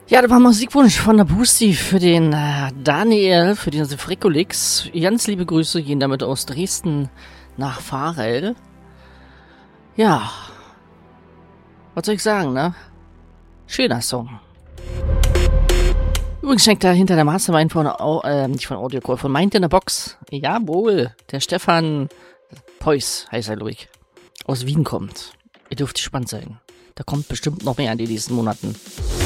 Ja, das war Musikwunsch von der Busti für den Daniel, für den Frikolix. Ganz liebe Grüße gehen damit aus Dresden nach Farel. Ja, was soll ich sagen, ne? Schöner Song. Übrigens steckt da hinter der Mastermind nicht von Audiocall, von Mind in der Box. Jawohl, der Stefan Peuß heißt er, glaube ich, aus Wien kommt. Ihr dürft gespannt sein. Da kommt bestimmt noch mehr in den nächsten Monaten.